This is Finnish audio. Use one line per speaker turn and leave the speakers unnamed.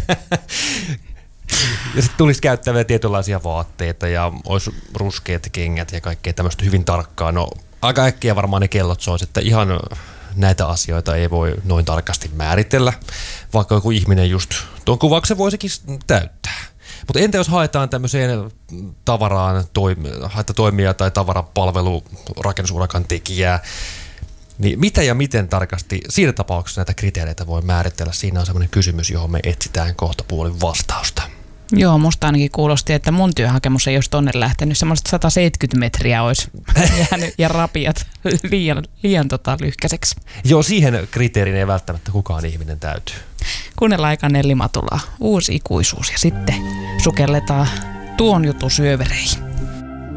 Ja sitten tulisi käyttää tietynlaisia vaatteita ja olisi ruskeat kengät ja kaikkea tämmöistä hyvin tarkkaa. No aika äkkiä varmaan ne kellot soisi, että ihan näitä asioita ei voi noin tarkasti määritellä, vaikka joku ihminen just tuon kuvauksen voisikin täyttää. Mutta entä jos haetaan tämmöiseen tavaraan toimijaa tai tavarapalvelu rakennusurakan tekijää, niin mitä ja miten tarkasti siinä tapauksessa näitä kriteereitä voi määritellä? Siinä on semmoinen kysymys, johon me etsitään kohtapuolin vastausta.
Joo, musta ainakin kuulosti, että mun työhakemus ei olisi tonne lähtenyt. Semmoiset 170 metriä olisi jäänyt ja rapiat liian lyhkäiseksi.
Joo, siihen kriteeriin ei välttämättä kukaan ihminen täytyy.
Kuunnellaan aika Nelli Matulaa, Uusi ikuisuus, ja sitten sukelletaan tuon jutun syövereihin.